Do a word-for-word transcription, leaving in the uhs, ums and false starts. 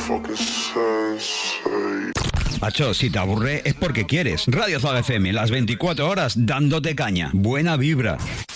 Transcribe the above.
Acho, si te aburre es porque quieres. Radio Zag F M, las veinticuatro horas dándote caña. Buena vibra.